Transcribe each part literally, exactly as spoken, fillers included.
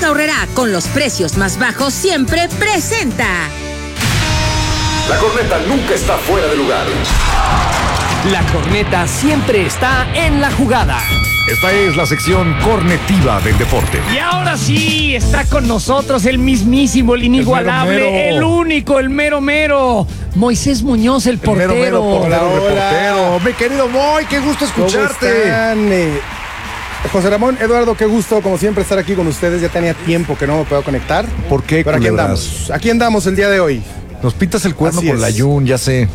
Ahorrará con los precios más bajos siempre presenta. La corneta nunca está fuera de lugar. La corneta siempre está en la jugada. Esta es la sección cornetiva del deporte. Y ahora sí, está con nosotros el mismísimo, el inigualable, el, mero mero. el único, el mero mero, Moisés Muñoz, el portero. El mero mero portero, hola, reportero. Mi querido Moy, qué gusto escucharte. ¿Cómo están? Eh, José Ramón, Eduardo, qué gusto, como siempre, estar aquí con ustedes. Ya tenía tiempo que no me puedo conectar. ¿Por qué, Pero aquí andamos, aquí andamos el día de hoy. Nos pintas el cuerno Así por es. la Jun, ya sé.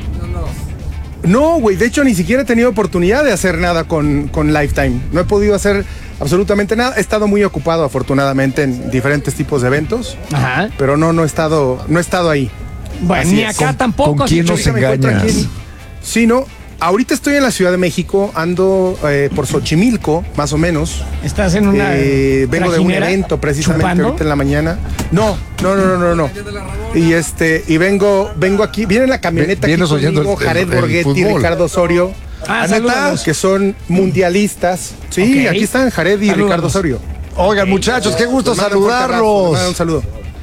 No, güey, de hecho ni siquiera he tenido oportunidad de hacer nada con, con Lifetime. No he podido hacer absolutamente nada. He estado muy ocupado, afortunadamente, en diferentes tipos de eventos. Ajá. Pero no, no he estado, no he estado ahí. Bueno, Así ni es. acá ¿Con- tampoco. con quién así nos que- Ahorita me encuentro engañas? aquí en- Sí, no. Ahorita estoy en la Ciudad de México, ando eh, por Xochimilco, más o menos. Estás en una Eh, vengo de un trajinera, evento precisamente chupando. ahorita en la mañana. No, no, no, no, no, no. Y este, y vengo, vengo aquí, viene la camioneta Vienes aquí oyendo conmigo, el- Jared el- el Borghetti, fútbol. Ricardo Osorio, Ah, ¿neta? saludos. que son mundialistas. Sí, Ok. aquí están Jared y Saludos. Ricardo Osorio. Oigan, muchachos, qué gusto Les mando un fuerte abrazo, les saludarlos. mando un saludo.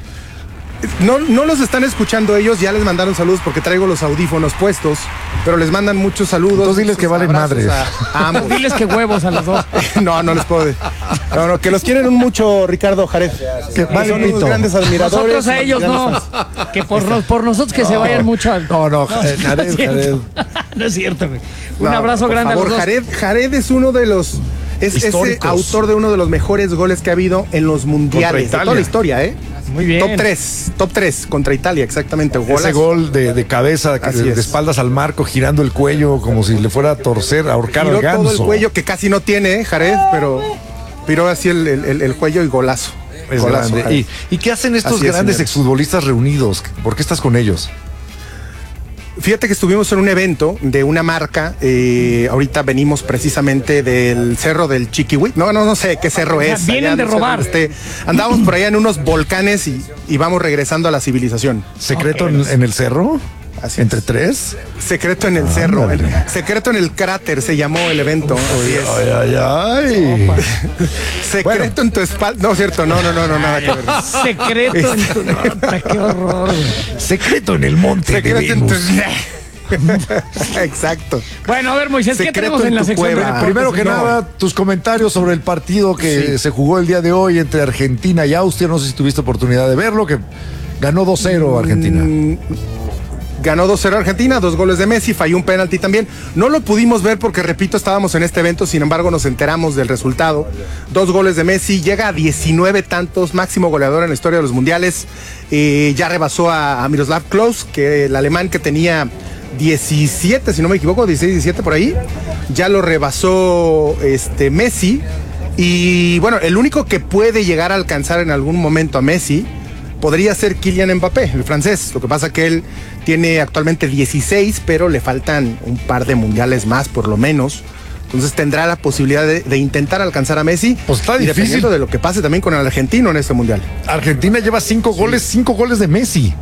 No, no los están escuchando ellos, ya les mandaron saludos porque traigo los audífonos puestos, pero les mandan muchos saludos. Entonces diles que muchos valen abrazos madres. A, a ambos. Diles que huevos a los dos. No, no les puedo. de- No, no, que los quieren mucho, Ricardo, Jared. Que Que vale son unos pito. grandes admiradores. Nosotros a ellos no. grandes fans. Que por, nos- por nosotros que se vayan mucho al. No, no, no, Jared, no es Jared. cierto. No es cierto, güey. Un No, abrazo por grande favor, a los dos. Jared, Jared es uno de los. Es ese Históricos. autor de uno de los mejores goles que ha habido en los mundiales. De Italia. toda la historia, ¿eh? Muy bien. Top tres. Top tres contra Italia, exactamente. Ese Golazo. gol de, de cabeza, que- Así de, es. de espaldas al marco, girando el cuello como si le fuera a torcer, a ahorcar Giró al ganso. todo el cuello, que casi no tiene, ¿eh, Jared, pero piró así el, el- el- el cuello y golazo. Es Golazo, grande. Jared. ¿Y, ¿Y qué hacen estos Así es, grandes señores. exfutbolistas reunidos? ¿Por qué estás con ellos? Fíjate que estuvimos en un evento de una marca. eh, ahorita venimos precisamente del cerro del Chiquihuit. No, no, no sé qué cerro O sea, es. vienen allá, de no sé robar. dónde esté. Andábamos por allá en unos volcanes y, y vamos regresando a la civilización. ¿Secreto Ok. en, en el cerro? Así ¿Entre es. tres? Secreto en el cerro. Ándale. el- secreto en el cráter se llamó el evento. Así es. Ay, ay, ay. Secreto en tu espalda. No, cierto, no, no, no, no, nada que ver. Secreto en tu nota, qué horror, güey. Secreto en el monte de Secreto en tu. Venus. Exacto. Bueno, a ver, Moisés, ¿qué Secreto tenemos en en la tu sección de cueva. deportes? Primero que No. nada, tus comentarios sobre el partido que Sí. se jugó el día de hoy entre Argentina y Austria. No sé si tuviste oportunidad de verlo, que ganó dos cero Argentina. Mm, Ganó dos cero Argentina, dos goles de Messi, falló un penalti también. No lo pudimos ver porque, repito, estábamos en este evento, sin embargo nos enteramos del resultado. Dos goles de Messi, llega a diecinueve tantos, máximo goleador en la historia de los mundiales. Eh, ya rebasó a, a Miroslav Klose, que el alemán que tenía diecisiete, si no me equivoco, dieciséis, diecisiete por ahí. Ya lo rebasó este, Messi. Y bueno, el único que puede llegar a alcanzar en algún momento a Messi podría ser Kylian Mbappé, el francés. Lo que pasa que él tiene actualmente dieciséis, pero le faltan un par de mundiales más, por lo menos. Entonces tendrá la posibilidad de, de intentar alcanzar a Messi. Pues está y difícil. dependiendo de lo que pase también con el argentino en este mundial. Argentina lleva cinco goles, cinco goles de Messi.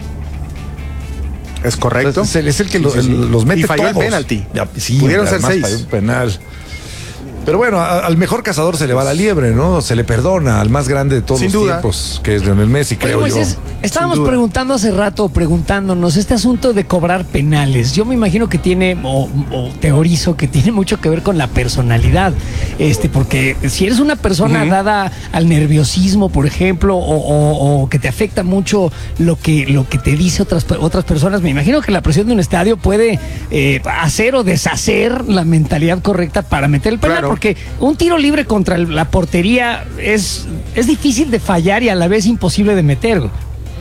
¿Es correcto? Es el, es el que Sí, lo- sí, sí. el- los mete Y falló el todos. penalti. Ya, sí, Pudieron ser además seis. falló un penal. Pero bueno, a- al mejor cazador se le va la liebre, ¿no? Se le perdona al más grande de todos Sin los duda. tiempos, que es Lionel Messi, Oye, creo Moisés, yo. estábamos Sin duda. preguntando hace rato, preguntándonos, este asunto de cobrar penales. Yo me imagino que tiene, o, o teorizo que tiene mucho que ver con la personalidad. Este, porque si eres una persona dada al nerviosismo, por ejemplo, o, o- o que te afecta mucho lo que, lo que te dice otras, pe- otras personas, me imagino que la presión de un estadio puede eh, hacer o deshacer la mentalidad correcta para meter el penal, Claro. porque un tiro libre contra el- la portería es, es difícil de fallar y a la vez imposible de meter, güey.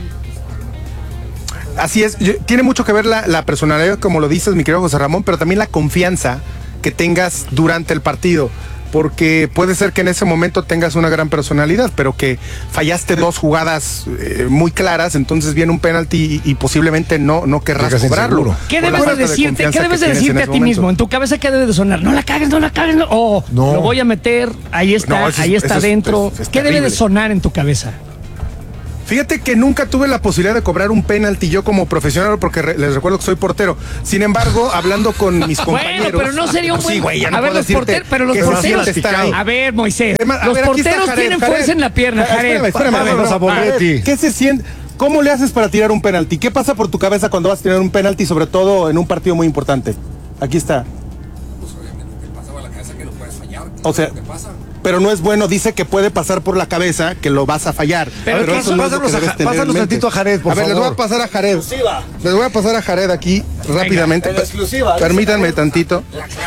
Así es, yo- tiene mucho que ver la, la personalidad, como lo dices, mi querido José Ramón, pero también la confianza que tengas durante el partido. Porque puede ser que en ese momento tengas una gran personalidad, pero que fallaste dos jugadas eh, muy claras, entonces viene un penalti y, y posiblemente no, no querrás Llegas cobrarlo. inseguro. ¿Qué Por la debes de falta de decirte? confianza ¿Qué debes que de tienes en decirte a ese ti momento. mismo? En tu cabeza, ¿qué debe de sonar? No la cagues, no la cagues, no. O No. lo voy a meter, ahí está, No, eso es- ahí está eso es- adentro. es- es ¿Qué debe de terrible. sonar en tu cabeza? Fíjate que nunca tuve la posibilidad de cobrar un penalti yo como profesional, porque re- les recuerdo que soy portero. Sin embargo, hablando con mis compañeros. Bueno, pero no sería un buen. Sí, güey, ya no a ver, puedo los decirte porteros, pero los que se porteros. siente estar ahí. A ver, Moisés. Es más, a los ver, aquí está porteros Jared, tienen Jared. fuerza en la pierna, Espérame, Jared. espérame, Vámonos espérame. a Borghetti. ¿Qué se siente? ¿Cómo le haces para tirar un penalti? ¿Qué pasa por tu cabeza cuando vas a tirar un penalti, sobre todo en un partido muy importante? Aquí está. O sea, pero no es bueno, dice que puede pasar por la cabeza que lo vas a fallar. Pero Pero, ¿qué eso no es lo que Pásanos a debes Ja- tener en pásanos mente. tantito a Jared, por A ver, les favor. voy a pasar a Jared. Les voy a pasar a Jared aquí rápidamente. En exclusiva. Permítanme tantito.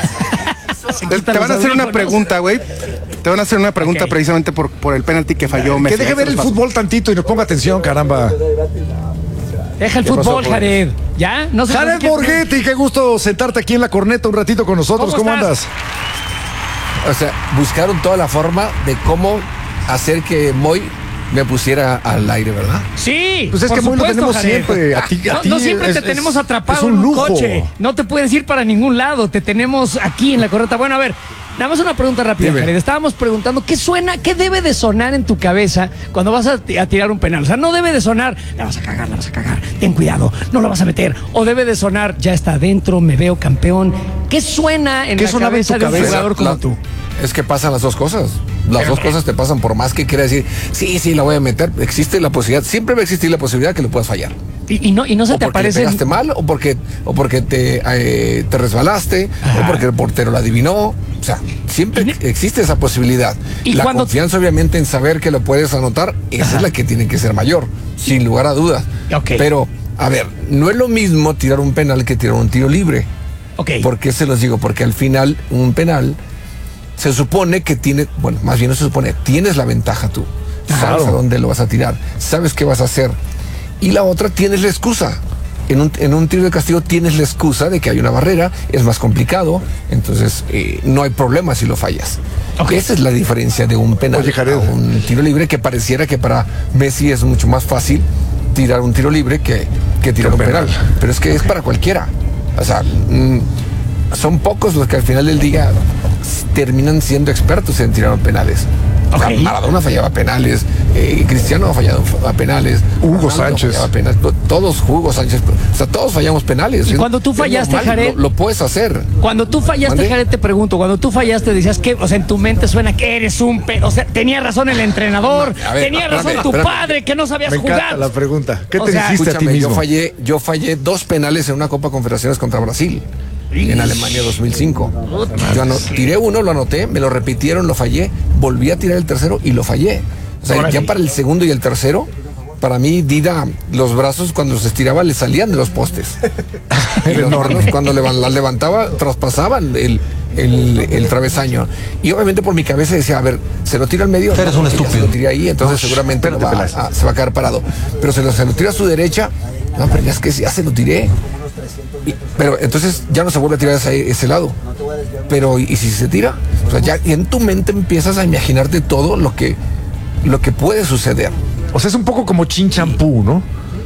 Te, te van a hacer una pregunta, güey. Te van a hacer una pregunta Ok. precisamente por, por el penalti que falló Messi. Que deje ver el Paso. fútbol tantito y nos ponga atención, caramba. Deja el ¿Qué pasó, fútbol, Jorge? Jared. ¿Ya? No sé Jared qué- Borghetti, qué gusto sentarte aquí en la corneta un ratito con nosotros. ¿Cómo ¿Cómo, estás? andas? O sea, buscaron toda la forma de cómo hacer que Moy me pusiera al aire, ¿verdad? Sí. Pues es por que muy lo supuesto, tenemos Jared. siempre. A ti, a No, ti no siempre es- te es- tenemos es atrapado un en un lujo. coche. No te puedes ir para ningún lado. Te tenemos aquí en la correcta. Bueno, a ver, nada más una pregunta rápida, Dime. Jared. Estábamos preguntando qué suena, qué debe de sonar en tu cabeza cuando vas a, ti- a tirar un penal. O sea, no debe de sonar, la vas a cagar, la vas a cagar, ten cuidado, no lo vas a meter. O debe de sonar, ya está adentro, me veo campeón. ¿Qué suena en ¿Qué la sonaba en cabeza tu de un cabeza? jugador como La- tú? Es que pasan las dos cosas. Las dos cosas te pasan por más que quiera decir, sí, sí, la voy a meter. Existe la posibilidad, siempre va a existir la posibilidad que lo puedas fallar. Y, y no, y no se O te porque le aparece. pegaste mal, o porque, o porque te, eh, te resbalaste, Ajá. o porque el portero la adivinó. O sea, siempre Y- existe esa posibilidad. Y la cuando- confianza, obviamente, en saber que lo puedes anotar, esa Ajá. es la que tiene que ser mayor, sin lugar a dudas. Ok. Pero, a ver, no es lo mismo tirar un penal que tirar un tiro libre. Ok. ¿Por qué se los digo? Porque al final, un penal se supone que tiene, bueno, más bien no se supone, tienes la ventaja tú. Sabes Claro. a dónde lo vas a tirar, sabes qué vas a hacer. Y la otra, tienes la excusa. En un, en un tiro de castigo tienes la excusa de que hay una barrera, es más complicado, entonces eh, no hay problema si lo fallas. Ok. Esa es la diferencia de un penal Oye, Jared. a un tiro libre, que pareciera que para Messi es mucho más fácil tirar un tiro libre que, que tirar Que un un penal. penal. Pero es que es para cualquiera. O sea, mm, son pocos los que al final del día terminan siendo expertos en tirar penales. O sea, Ok. Maradona fallaba penales, eh, Cristiano ha fallado a penales, Hugo Ronaldo Sánchez. fallaba penales, to- todos, Hugo Sánchez, o sea, todos fallamos penales. Y Es- cuando tú es fallaste, normal, Jared, lo, lo puedes hacer. Cuando tú fallaste, ¿Mande? Jared, te pregunto, cuando tú fallaste, decías que, o sea, en tu mente suena que eres un pe... O sea, tenía razón el entrenador, A ver, tenía espérame, razón tu espérame. padre, que no sabías Me encanta jugar. la pregunta. ¿Qué O te sea, dijiste a ti Escúchame, yo mismo? fallé, yo fallé dos penales en una Copa Confederaciones contra Brasil. En Alemania dos mil cinco. Yo ano- tiré uno, lo anoté, me lo repitieron, lo fallé, volví a tirar el tercero y lo fallé. O sea, Órale. ya para el segundo y el tercero, para mí, Dida, los brazos cuando los estiraba le salían de los postes. Y los manos, cuando levan- las levantaba, traspasaban el, el, el travesaño. Y obviamente por mi cabeza decía, a ver, se lo tira al medio. Eres No, un porque ya estúpido. Se lo tiré ahí, entonces No, seguramente lo espérate, va Peláez. a- se va a quedar parado. Pero se lo, se lo tira a su derecha. No, pero ya es que ya se lo tiré. Y- pero entonces ya no se vuelve a tirar hacia ese lado. Pero, ¿y, y si se tira? O sea, ya en tu mente empiezas a imaginarte todo lo que, lo que puede suceder. O sea, es un poco como chin champú, ¿no?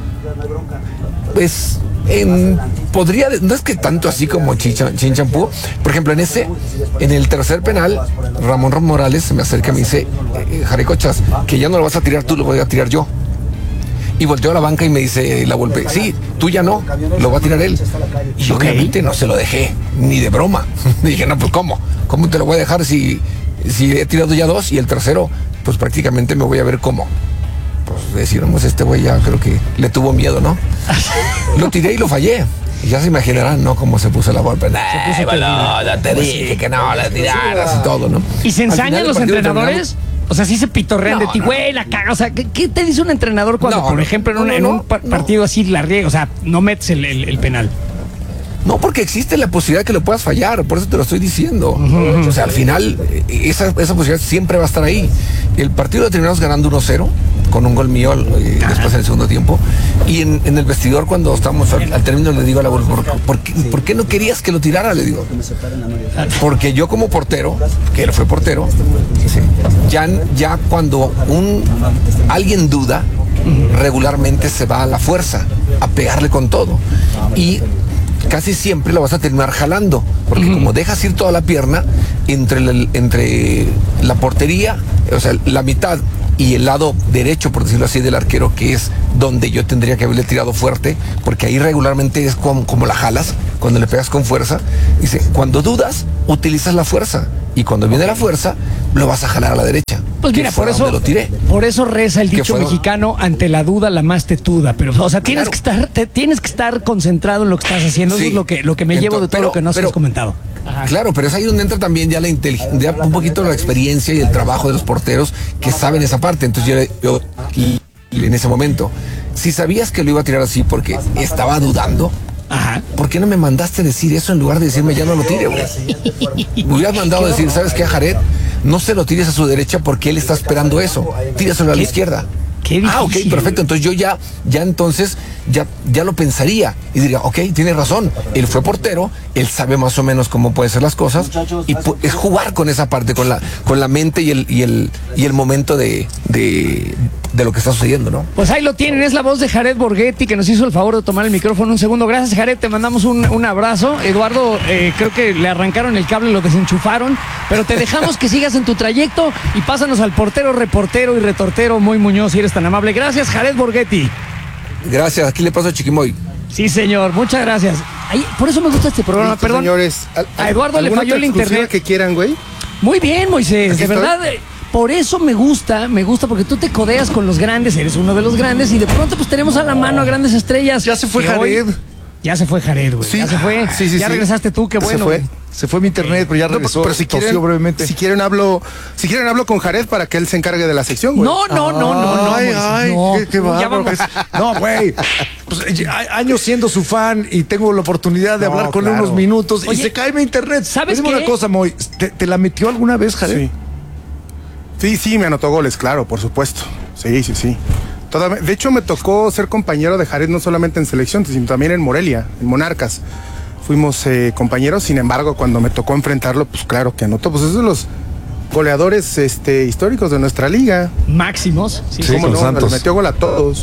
Pues, en, podría, no es que tanto así como Chicha- Chin Champú. Por ejemplo, en ese, en el tercer penal, Ramón Morales se me acerca y me dice, eh, Jarecochas, que ya no lo vas a tirar tú, lo voy a tirar yo. Y volteó a la banca y me dice la Volpe, sí, tú ya no, lo va a tirar él. Y yo obviamente no se lo dejé, ni de broma. Dije, no, pues ¿cómo? ¿Cómo te lo voy a dejar si, si he tirado ya dos y el tercero, pues prácticamente me voy a ver cómo? Pues decíamos, este güey ya creo que le tuvo miedo, ¿no? Lo tiré y lo fallé. Y ya se imaginarán, ¿no? Cómo se puso la Volpe. Nah, boludo, te dije que no la tiraras y todo, ¿no? ¿Y se Al ensañan final, el los partido entrenadores? O sea, sí se pitorrean No, de ti, no, güey, la caga. O sea, ¿qué, qué te dice un entrenador cuando, No, por no, ejemplo, en, no, un, no, en un no, pa- no. partido así la riega? O sea, no metes el, el- el penal. No, porque existe la posibilidad que lo puedas fallar, por eso te lo estoy diciendo. O sea, al final, eh, esa, esa posibilidad siempre va a estar ahí. El partido lo terminamos ganando uno cero, con un gol mío eh, después en el segundo tiempo. Y en, en el vestidor, cuando estábamos al, al término, le digo a la Vol, ¿por, por, qué, ¿por qué no querías que lo tirara? Le digo. Porque yo como portero, que él fue portero, sí, ya, ya cuando un alguien duda, regularmente se va a la fuerza, a pegarle con todo. Y casi siempre lo vas a terminar jalando, porque uh-huh. como dejas ir toda la pierna entre la, entre la portería, o sea, la mitad y el lado derecho, por decirlo así, del arquero, que es donde yo tendría que haberle tirado fuerte, porque ahí regularmente es como, como la jalas, cuando le pegas con fuerza. Dice, cuando dudas, utilizas la fuerza, y cuando viene la fuerza, lo vas a jalar a la derecha. Pues mira, por eso, lo tiré. por eso reza el dicho fue? mexicano, ante la duda la más tetuda. Pero, o sea, tienes Claro. que estar, te, tienes que estar concentrado en lo que estás haciendo. Sí. Eso es lo que, lo que me Entonces, llevo de todo pero- lo que nos pero- has comentado. Ajá. Claro, pero es ahí donde entra también ya la inteligencia, un poquito la experiencia y el trabajo de los porteros que saben esa parte. Entonces yo, yo y, y en ese momento, si sabías que lo iba a tirar así porque estaba dudando, Ajá. ¿por qué no me mandaste decir eso en lugar de decirme ya no lo tire, güey? Me hubieras mandado a decir, ¿sabes qué, Jared? No se lo tires a su derecha porque él está esperando eso. Tíraselo a la izquierda. Qué Ah, ok, difícil. perfecto. Entonces yo ya, ya entonces, ya, ya lo pensaría y diría, ok, tiene razón. Él fue portero, él sabe más o menos cómo pueden ser las cosas y pu- es jugar con esa parte, con la, con la mente y el, y el, y el momento de, de, de lo que está sucediendo, ¿no? Pues ahí lo tienen, es la voz de Jared Borghetti que nos hizo el favor de tomar el micrófono un segundo. Gracias, Jared, te mandamos un, un abrazo. Eduardo, eh, creo que le arrancaron el cable, lo desenchufaron, pero te dejamos que sigas en tu trayecto y pásanos al portero, reportero y retortero Moy Muñoz, si eres tan amable. Gracias, Jared Borghetti. Gracias, aquí le paso a Chiquimoy. Sí, señor, muchas gracias. Ay, por eso me gusta este programa, Listo, perdón. señores. ¿Al- A Eduardo le alguna falló otra el exclusiva internet. que quieran, güey? Muy bien, Moisés, Aquí de estoy. verdad. eh, Por eso me gusta, me gusta, porque tú te codeas con los grandes, eres uno de los grandes, y de pronto pues tenemos a la mano a grandes estrellas. Ya se fue Que hoy- Jared. Ya se fue Jared, güey. Sí. Ya se fue. Sí, sí, ya sí. regresaste tú, qué Se bueno. fue. güey. Se fue mi internet, pero ya No, regresó. pero si tosió quieren, brevemente. si quieren hablo, si quieren hablo con Jared para que él se encargue de la sección, güey. No, no, no, no, no. Ay, Moisés, ay, no. qué, qué Ya bárbaro vamos. que es. No, güey. Pues, ya, años siendo su fan y tengo la oportunidad de No, hablar con él claro. unos minutos Oye, y se cae mi internet. ¿sabes Dime qué? una cosa, Moy. ¿Te, te la metió alguna vez, Jared? Sí. Sí, sí, me anotó goles, claro, por supuesto. Sí, sí, sí. Toda- de hecho, me tocó ser compañero de Jared no solamente en selección, sino también en Morelia, en Monarcas. Fuimos eh, compañeros, sin embargo, cuando me tocó enfrentarlo, pues claro que anotó. Pues es de los goleadores este, históricos de nuestra liga. Máximos. Sí. Sí, ¿Cómo con no? Santos. Les metió gol a todos.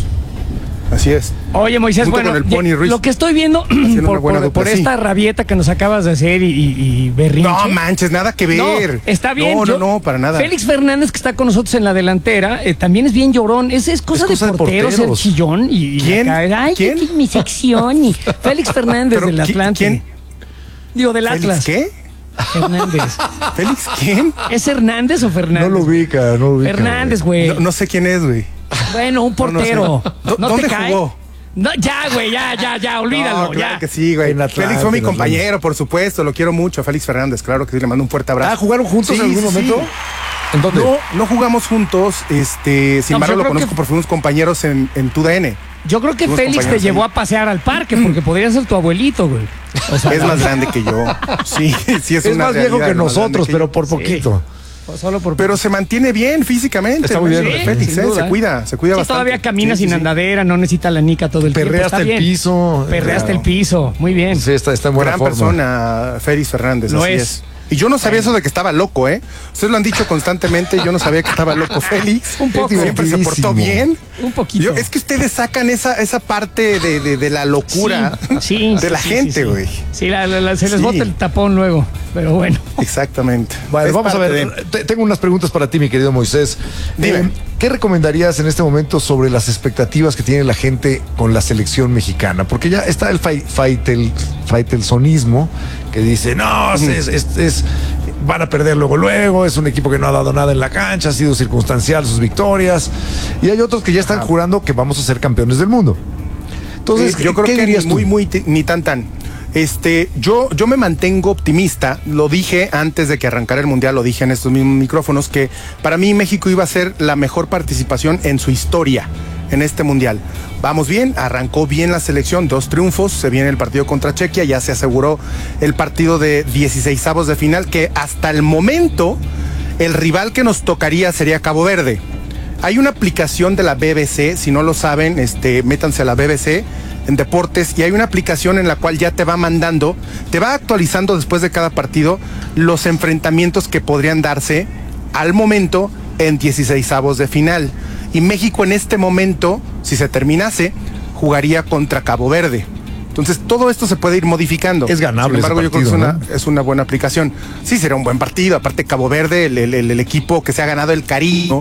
Así es. Oye, Moisés, Junto bueno, con el Pony ya- Ruiz. lo que estoy viendo una por, buena por- dupla, por sí. esta rabieta que nos acabas de hacer y, y, y berrinche. No manches, nada que No, ver. está bien. No, yo- no, no, para nada. Félix Fernández, que está con nosotros en la delantera, eh, también es bien llorón. Es, es cosa, Es cosa de de portero, ser porteros. chillón. Y, y ¿Quién? acá, ay, ¿Quién? que mi sección. Y Félix Fernández Pero, del ¿qui- Atlante. quién? Digo, del ¿Félix Atlas. qué? Hernández. ¿Félix quién? ¿Es Hernández o Fernández? No lo ubica, no lo ubica. Fernández, güey. No, no sé quién es, güey. Bueno, un No, no sé. portero. ¿Dó- ¿No dónde te cae? jugó? No, ya, güey, ya, ya, ya, olvídalo, No, claro ya. que sí, güey. En Atlante, Félix fue mi en compañero, por supuesto. Lo quiero mucho, Félix Fernández. Claro que sí, le mando un fuerte abrazo. Ah, ¿jugaron juntos Sí, en algún sí, momento? sí. ¿En dónde? No, no jugamos juntos, este, sin No, embargo yo lo creo conozco que- porque fuimos compañeros en, en T U D N. Yo creo que Fuimos Félix te compañeros llevó ahí. a pasear al parque, porque podría ser tu abuelito, güey. O sea, Es más grande que yo. Sí, sí, es, Es una más viejo realidad, que más grande nosotros, que pero yo. por poquito. solo por Pero se mantiene bien físicamente. Está muy ¿no? bien. Félix, sin ¿eh? duda. Se cuida, se cuida Sí, bastante. todavía camina Sí, sin sí, sí. andadera, no necesita la nica todo el Perrea tiempo. hasta está el bien. piso. Perrea hasta Claro. el piso, muy bien. Sí, está, está en buena Gran forma. persona, Félix Fernández. Lo así es. es. Y yo no sabía eso de que estaba loco, ¿eh? Ustedes lo han dicho constantemente, yo no sabía que estaba loco Félix. Un poco. Siempre se portó bien. Un poquito. Yo- es que ustedes sacan esa, esa parte de, de- de la locura Sí, sí, de sí, la sí, gente, sí, sí. güey. Sí, la- la- la- se les Sí. bota el tapón luego, pero bueno. Exactamente. Bueno, Es vamos a parte ver. de- te- Tengo unas preguntas para ti, mi querido Moisés. Dime. Eh, ¿Qué recomendarías en este momento sobre las expectativas que tiene la gente con la selección mexicana? Porque ya está el fai- faitel, faitelsonismo que dice, no, es, es- es- es- van a perder luego, luego, es un equipo que no ha dado nada en la cancha, ha sido circunstancial sus victorias. Y hay otros que ya están jurando que vamos a ser campeones del mundo. Entonces, Eh, yo creo ¿qué que dirías ni tú? muy, muy, ti- ni tan, tan. Este, yo, yo me mantengo optimista. Lo dije antes de que arrancara el mundial, lo dije en estos mismos micrófonos, que para mí México iba a ser la mejor participación en su historia en este mundial. Vamos bien, arrancó bien la selección, dos triunfos, se viene el partido contra Chequia, ya se aseguró el partido de dieciseisavos de final, que hasta el momento el rival que nos tocaría sería Cabo Verde. Hay una aplicación de la B B C, si no lo saben, este, métanse a la B B C en deportes, y hay una aplicación en la cual ya te va mandando, te va actualizando después de cada partido los enfrentamientos que podrían darse al momento en dieciseisavos de final. Y México en este momento, si se terminase, jugaría contra Cabo Verde. Entonces todo esto se puede ir modificando. Es ganable Sin embargo, ese yo creo que es partido, una, ¿no? es una buena aplicación. Sí, será un buen partido. Aparte, Cabo Verde, el, el- el- el equipo que se ha ganado el cariño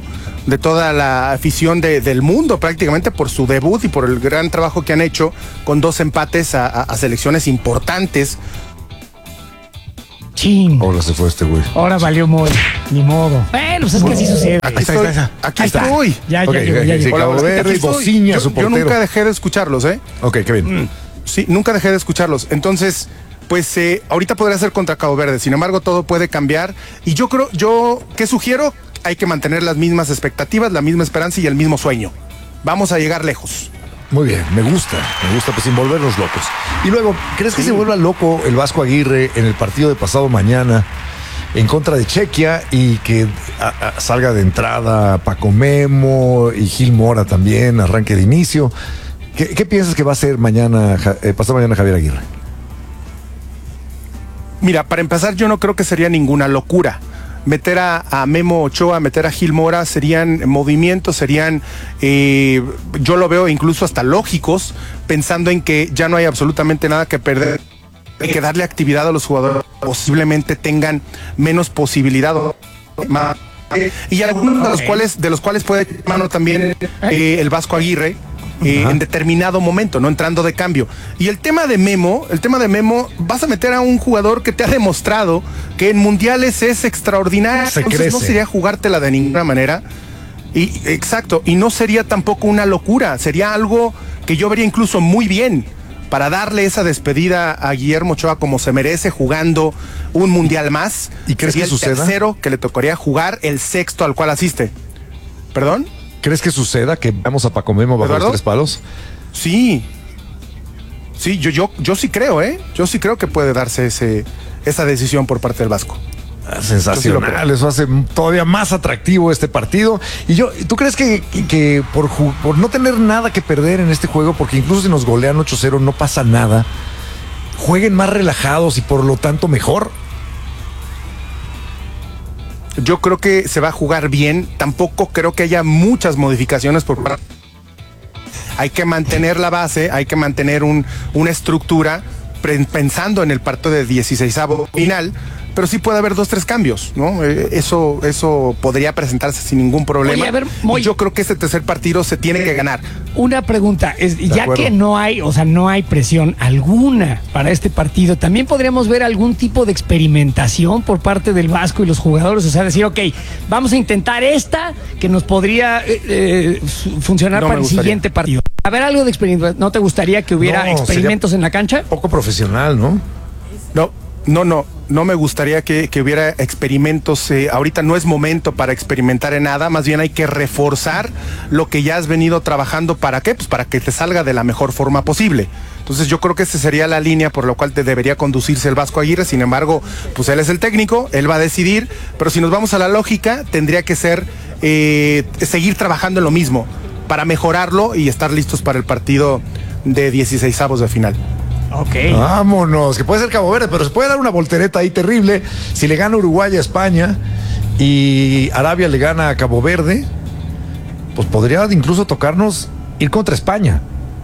de toda la afición de, del mundo prácticamente por su debut y por el gran trabajo que han hecho con dos empates a, a, a selecciones importantes. Chin. Ahora se fue este güey. Ahora valió muy. Ni modo. Bueno, pues es que así sucede. Aquí estoy. Aquí Ahí está. estoy. Ya, ya, Ok, llegó, ya sí, llegó. Cabo Hola, Verde, aquí estoy. Bociña, yo, su yo portero. nunca dejé de escucharlos, ¿eh? Ok, qué bien. Sí, nunca dejé de escucharlos. Entonces, pues eh, ahorita podría ser contra Cabo Verde. Sin embargo, todo puede cambiar. Y yo creo, yo, ¿qué sugiero? Hay que mantener las mismas expectativas, la misma esperanza y el mismo sueño. Vamos a llegar lejos. Muy bien, me gusta, me gusta, pues sin volvernos locos. Y luego, ¿crees que se vuelva loco el Vasco Aguirre en el partido de pasado mañana en contra de Chequia y que a, a, salga de entrada Paco Memo y Gil Mora también, arranque de inicio? ¿Qué, qué piensas que va a hacer mañana, eh, pasado mañana Javier Aguirre? Mira, para empezar, yo no creo que sería ninguna locura. Meter a, a Memo Ochoa, meter a Gil Mora serían movimientos, serían, eh, yo lo veo incluso hasta lógicos, pensando en que ya no hay absolutamente nada que perder. Hay que darle actividad a los jugadores, posiblemente tengan menos posibilidad. Y algunos de los cuales, de los cuales puede echar mano también eh, el Vasco Aguirre. Eh, en determinado momento, no entrando de cambio. Y el tema de Memo, el tema de Memo, vas a meter a un jugador que te ha demostrado que en mundiales es extraordinario. Se Entonces crece. no sería jugártela de ninguna manera. Y exacto, y no sería tampoco una locura, sería algo que yo vería incluso muy bien para darle esa despedida a Guillermo Ochoa como se merece, jugando un mundial más. ¿Y crees Sería que suceda? El tercero que le tocaría jugar, el sexto al cual asiste. ¿Perdón? ¿Crees que suceda que veamos a Paco Memo bajo ¿Eduardo? los tres palos? Sí, sí, yo, yo, yo sí creo, ¿eh? Yo sí creo que puede darse ese, esa decisión por parte del Vasco. Ah, Yo sí lo sensacional, creo. eso hace todavía más atractivo este partido. Y yo, ¿tú crees que, que por, ju- por no tener nada que perder en este juego, porque incluso si nos golean ocho cero no pasa nada, jueguen más relajados y por lo tanto mejor? Yo creo que se va a jugar bien. Tampoco creo que haya muchas modificaciones por parte. Hay que mantener la base, hay que mantener un, una estructura pre- pensando en el partido de dieciseisavo final, pero sí puede haber dos, tres cambios, ¿no? Eh, eso, eso podría presentarse sin ningún problema. Oye, a ver, Moy- Y yo creo que este tercer partido se tiene que ganar. Una pregunta, es, ya acuerdo. que no hay, o sea, no hay presión alguna para este partido, ¿también podríamos ver algún tipo de experimentación por parte del Vasco y los jugadores? O sea, decir, ok, vamos a intentar esta que nos podría eh, eh, fu- funcionar No me para el gustaría. siguiente partido. A ver, algo de experimentación. ¿No te gustaría que hubiera No, experimentos sería- en la cancha? Poco profesional, ¿no? No, no, no. No me gustaría que, que hubiera experimentos. Eh, ahorita no es momento para experimentar en nada. Más bien hay que reforzar lo que ya has venido trabajando. ¿Para qué? Pues para que te salga de la mejor forma posible. Entonces yo creo que esa sería la línea por la cual te debería conducirse el Vasco Aguirre. Sin embargo, pues él es el técnico, él va a decidir. Pero si nos vamos a la lógica, tendría que ser eh, seguir trabajando en lo mismo para mejorarlo y estar listos para el partido de dieciseisavos de final. Ok. Vámonos, que puede ser Cabo Verde, pero se puede dar una voltereta ahí terrible. Si le gana Uruguay a España y Arabia le gana a Cabo Verde, pues podría incluso tocarnos ir contra España.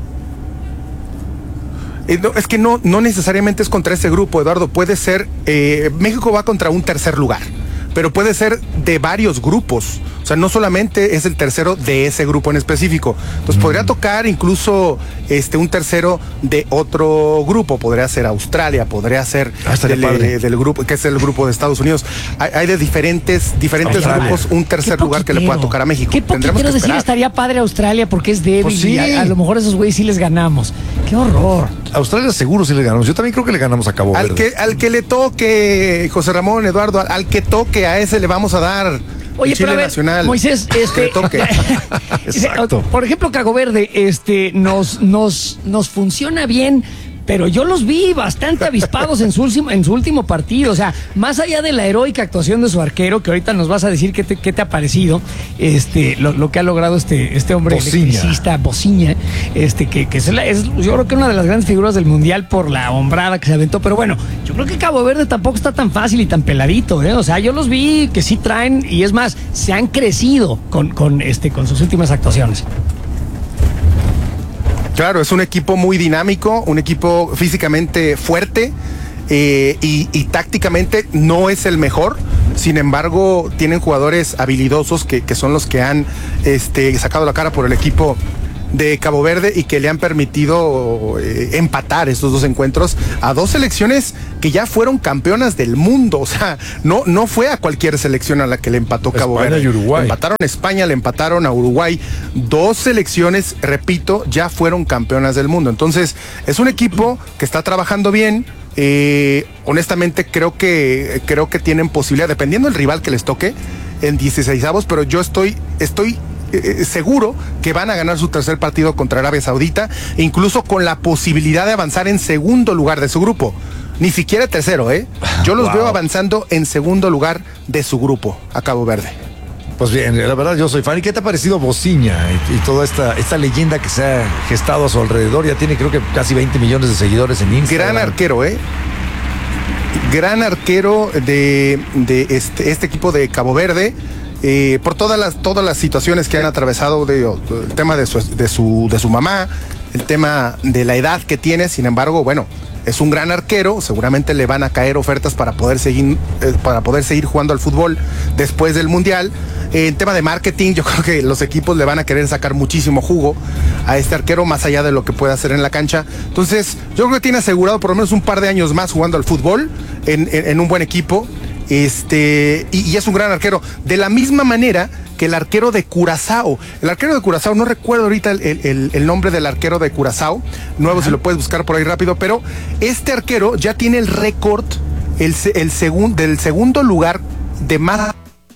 Eh, no, es que no, no necesariamente es contra ese grupo, Eduardo. Puede ser, eh, México va contra un tercer lugar, pero puede ser de varios grupos. O sea, no solamente es el tercero de ese grupo en específico. Entonces mm. podría tocar incluso este un tercero de otro grupo. Podría ser Australia, podría ser Ah, estaría del, padre. eh, del grupo, que es el grupo de Estados Unidos. Hay, hay de diferentes, diferentes Australia. grupos un tercer Qué lugar que le pueda poquitero. tocar a México. Qué Tendremos poquitero que decir, esperar. estaría padre Australia porque es débil Pues sí. y a, a lo mejor esos güeyes sí les ganamos. Qué horror. A Australia seguro sí le ganamos. Yo también creo que le ganamos a Cabo Al Verde. que, al que le toque, José Ramón, Eduardo, al, al que toque, a ese le vamos a dar. Oye, el Chile pero a ver, nacional. Moisés, Que este, le toque. Exacto. por ejemplo, Cabo Verde, este, nos, nos, nos funciona bien, pero yo los vi bastante avispados en su último, en su último partido. O sea, más allá de la heroica actuación de su arquero, que ahorita nos vas a decir qué te, qué te ha parecido, este, lo, lo que ha logrado este, este hombre Bociña. electricista, Bociña, este, que, que es, la- es, yo creo que una de las grandes figuras del mundial por la hombrada que se aventó. Pero bueno, yo creo que Cabo Verde tampoco está tan fácil y tan peladito, ¿eh? O sea, yo los vi que sí traen, y es más, se han crecido con, con, este, con sus últimas actuaciones. Claro, es un equipo muy dinámico, un equipo físicamente fuerte eh, y, y tácticamente no es el mejor, Sin embargo, tienen jugadores habilidosos que, que son los que han este, sacado la cara por el equipo de Cabo Verde y que le han permitido eh, empatar estos dos encuentros a dos selecciones que ya fueron campeonas del mundo. O sea, no, no fue a cualquier selección a la que le empató Cabo España Verde. y Uruguay. Le empataron a España, le empataron a Uruguay. Dos selecciones, repito, ya fueron campeonas del mundo. Entonces, es un equipo que está trabajando bien. Eh, honestamente, creo que, creo que tienen posibilidad, dependiendo del rival que les toque, en dieciseisavos, pero yo estoy, estoy Eh, seguro que van a ganar su tercer partido contra Arabia Saudita, e incluso con la posibilidad de avanzar en segundo lugar de su grupo. Ni siquiera tercero, ¿eh? Yo los wow. veo avanzando en segundo lugar de su grupo, a Cabo Verde. Pues bien, la verdad yo soy fan. ¿Y qué te ha parecido Bociña y, y toda esta, esta leyenda que se ha gestado a su alrededor? Ya tiene creo que casi veinte millones de seguidores en Instagram. Gran arquero, ¿eh? Gran arquero de, de este, este equipo de Cabo Verde. Eh, por todas las todas las situaciones que han atravesado, de, el tema de su, de su de su mamá, el tema de la edad que tiene. Sin embargo, bueno, es un gran arquero, seguramente le van a caer ofertas para poder seguir eh, para poder seguir jugando al fútbol después del Mundial. Eh, en tema de marketing, yo creo que los equipos le van a querer sacar muchísimo jugo a este arquero, más allá de lo que pueda hacer en la cancha. Entonces, yo creo que tiene asegurado por lo menos un par de años más jugando al fútbol en, en, en un buen equipo. Este, y, y es un gran arquero. De la misma manera que el arquero de Curazao. El arquero de Curazao, no recuerdo ahorita el, el, el nombre del arquero de Curazao. Nuevo, ajá, si lo puedes buscar por ahí rápido. Pero este arquero ya tiene el récord el, el segun, del segundo lugar de más.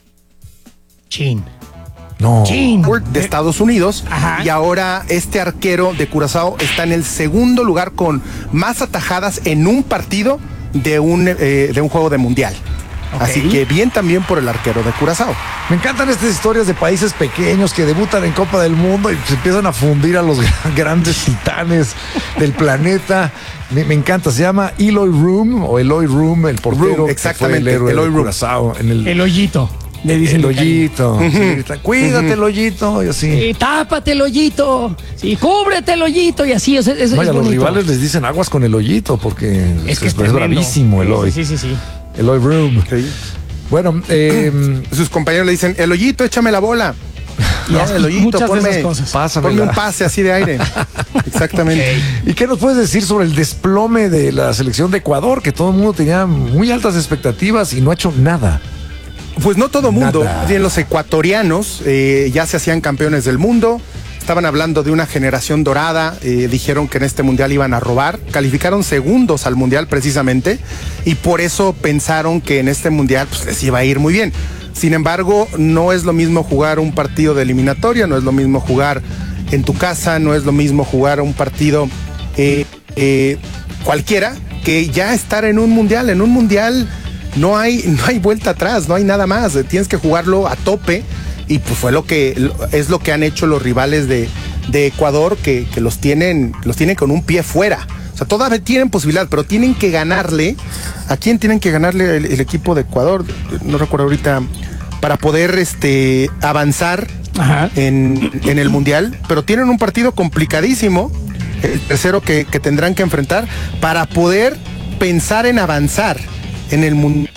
Chin. No. Chin. De Estados Unidos. Ajá. Y ahora este arquero de Curazao está en el segundo lugar con más atajadas en un partido de un, eh, de un juego de mundial. Okay. Así que bien también por el arquero de Curazao. Me encantan estas historias de países pequeños que debutan en Copa del Mundo y se empiezan a fundir a los grandes titanes del planeta. Me, me encanta, se llama Eloy Room o Eloy Room, el portero. Room, exactamente, que fue el héroe Eloy de Curazao. En el, el hoyito. Le dicen el hoyito. Uh-huh. Sí, cuídate uh-huh. el hoyito y así. Sí, tápate el hoyito. Sí, cúbrete el hoyito y así. Es, es, Vaya, es los rivales les dicen aguas con el hoyito porque es, que es, es, es bravísimo Eloy. Sí, sí, sí, sí. Eloy Room. Sí. Bueno, eh, sus compañeros le dicen, el hoyito, échame la bola. No, el hoyito, ponme, ponme un pase así de aire. Exactamente. Okay. ¿Y qué nos puedes decir sobre el desplome de la selección de Ecuador? Que todo el mundo tenía muy altas expectativas y no ha hecho nada. Pues no todo el mundo. Bien, los ecuatorianos eh, ya se hacían campeones del mundo. Estaban hablando de una generación dorada, eh, dijeron que en este mundial iban a robar, calificaron segundos al mundial precisamente, y por eso pensaron que en este mundial pues, les iba a ir muy bien. Sin embargo, no es lo mismo jugar un partido de eliminatoria, no es lo mismo jugar en tu casa, no es lo mismo jugar un partido eh, eh, cualquiera, que ya estar en un mundial. En un mundial no hay, no hay vuelta atrás, no hay nada más, tienes que jugarlo a tope. Y pues fue lo que es lo que han hecho los rivales de, de Ecuador, que, que los tienen, los tienen con un pie fuera. O sea, todavía tienen posibilidad, pero tienen que ganarle. ¿A quién tienen que ganarle el, el equipo de Ecuador? No recuerdo ahorita, para poder este avanzar en, en el mundial. Pero tienen un partido complicadísimo, el tercero que, que tendrán que enfrentar, para poder pensar en avanzar en el mundial.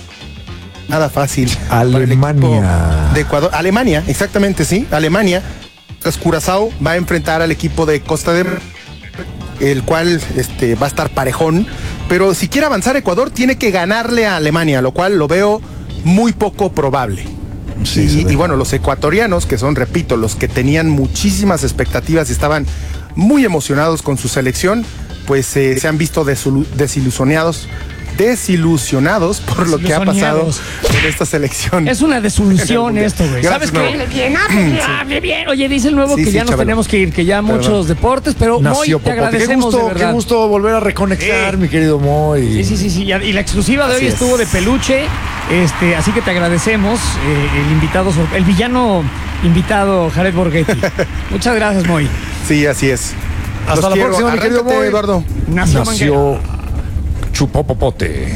Nada fácil. Alemania. De Ecuador. Alemania, exactamente, sí. Alemania. Curazao va a enfrentar al equipo de Costa de Marfil, el cual este, va a estar parejón. Pero si quiere avanzar Ecuador, tiene que ganarle a Alemania, lo cual lo veo muy poco probable. Sí, y, y bueno, los ecuatorianos, que son, repito, los que tenían muchísimas expectativas y estaban muy emocionados con su selección, pues eh, se han visto desilusionados. desilusionados por lo que ha pasado en esta selección. Es una desilusión esto, güey. ¿Sabes qué? Hable bien, hable, hable bien. Oye, dice el nuevo sí, que sí, ya nos chavalo. tenemos que ir, que ya pero muchos deportes, pero Moy, te agradecemos qué gusto, de verdad. Qué gusto volver a reconectar, eh. mi querido Moy. Sí, sí, sí, sí. Y la exclusiva de así hoy es. estuvo de peluche, este, así que te agradecemos, eh, el invitado, el villano invitado, Jared Borghetti. Muchas gracias, Moy. Sí, así es. Hasta Los la quiero. próxima, mi querido Moy. Eduardo. Nació, Nació Chupopopote.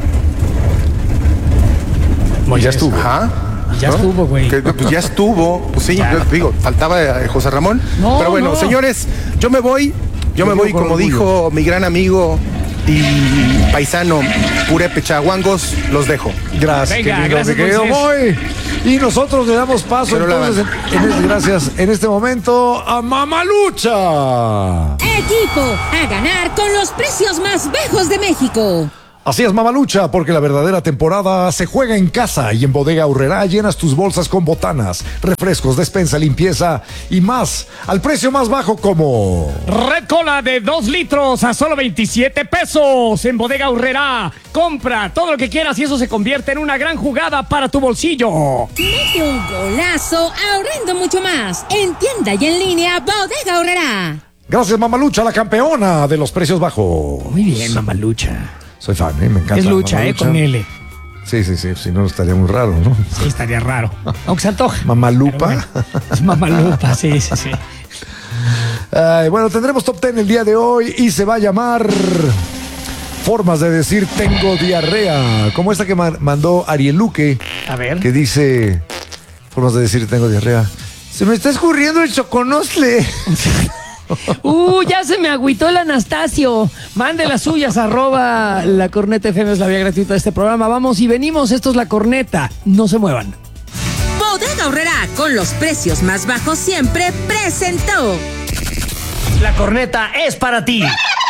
Moisés. Ya estuvo. Ajá. Ya ¿no? estuvo, güey. Pues ya estuvo. Pues sí, yo digo, faltaba eh, José Ramón. No, pero bueno, no. señores, yo me voy. Yo me voy, como dijo mi gran amigo y paisano Purépecha Guangos, los dejo. Gracias, Venga, querido, gracias, mi querido Moisés. Moy. Y nosotros le damos paso Pero la entonces, en, en este- gracias, en este momento a Mamalucha. Equipo, a ganar con los precios más bajos de México. Así es, Mamalucha, porque la verdadera temporada se juega en casa y en Bodega Aurrerá llenas tus bolsas con botanas, refrescos, despensa, limpieza y más, al precio más bajo como... Red Cola de dos litros a solo veintisiete pesos en Bodega Aurrerá. Compra todo lo que quieras y eso se convierte en una gran jugada para tu bolsillo. Mete un golazo ahorrando mucho más. En tienda y en línea, Bodega Aurrerá. Gracias, Mamalucha, la campeona de los precios bajos. Muy bien, Mamalucha. Soy fan, ¿eh? Me encanta. Es lucha, Mamalucha. ¿eh? Con L. Sí, sí, sí, si no estaría muy raro, ¿no? Sí, estaría raro. Aunque se antoja. Mamalupa. Pero bueno, es Mamalupa, sí, sí, sí. Ay, bueno, tendremos top diez el día de hoy y se va a llamar Formas de decir tengo diarrea, como esta que ma- mandó Ariel Luque, A ver. que dice formas de decir tengo diarrea. Se me está escurriendo el choconostle. Uh, ya se me agüitó el Anastasio. Mande las suyas, arroba la corneta F M, es la vía gratuita de este programa. Vamos y venimos, esto es La Corneta. No se muevan. Bodega Aurrerá, con los precios más bajos siempre, presentó. La Corneta es para ti.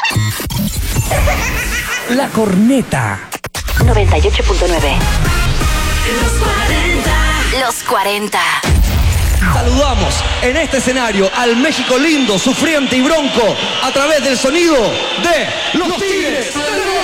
La Corneta. noventa y ocho punto nueve. Los cuarenta. Saludamos en este escenario al México lindo, sufriente y bronco a través del sonido de los Tigres.